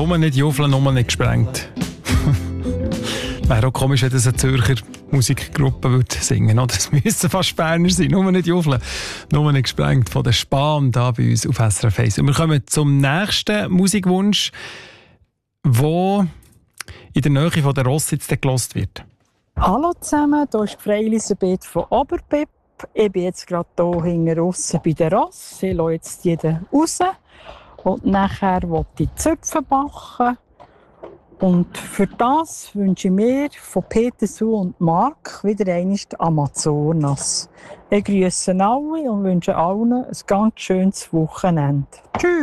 Nur nicht juffeln, nur nicht gesprengt. Wäre auch komisch, wenn das eine Zürcher Musikgruppe würde singen würde. Das müssen fast Berner sein. Nur nicht juffeln, nur nicht gesprengt. Von der Spahn da bei uns auf SRF 1. Und wir kommen zum nächsten Musikwunsch, wo in der Nähe von der Rossitz gelost wird. Hallo zusammen, hier ist Frau Elisabeth von Oberbipp. Ich bin jetzt gerade hier hinten raus bei der Ross. Ich lasse jetzt jeden raus. Und nachher will ich Zöpfe backen. Und für das wünsche ich mir von Peter, Sue und Marc wieder einmal die Amazonas. Ich grüße alle und wünsche allen ein ganz schönes Wochenende. Tschüss!